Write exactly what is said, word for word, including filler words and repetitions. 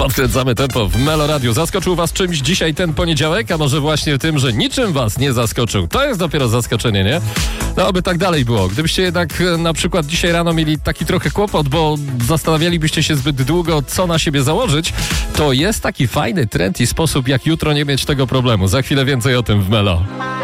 Podkręcamy tempo w Melo Radio. Zaskoczył was czymś dzisiaj ten poniedziałek? A może właśnie tym, że niczym was nie zaskoczył? To jest dopiero zaskoczenie, nie? No, aby tak dalej było. Gdybyście jednak na przykład dzisiaj rano mieli taki trochę kłopot, bo zastanawialibyście się zbyt długo, co na siebie założyć, to jest taki fajny trend i sposób, jak jutro nie mieć tego problemu. Za chwilę więcej o tym w Melo.